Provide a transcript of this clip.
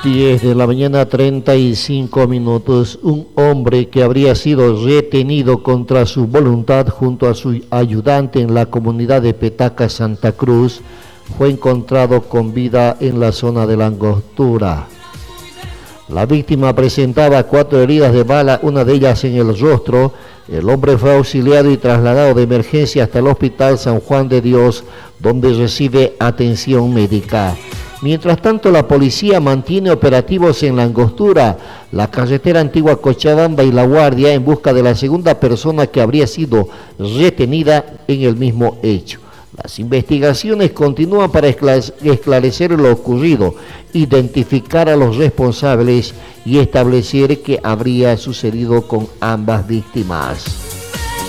10 de la mañana, 35 minutos. Un hombre que habría sido retenido contra su voluntad junto a su ayudante en la comunidad de Petaca, Santa Cruz, fue encontrado con vida en la zona de la Angostura. La víctima presentaba 4 heridas de bala, una de ellas en el rostro. El hombre fue auxiliado y trasladado de emergencia hasta el Hospital San Juan de Dios, donde recibe atención médica. Mientras tanto, la policía mantiene operativos en la Angostura, la carretera antigua Cochabamba y La Guardia en busca de la segunda persona que habría sido retenida en el mismo hecho. Las investigaciones continúan para esclarecer lo ocurrido, identificar a los responsables y establecer qué habría sucedido con ambas víctimas.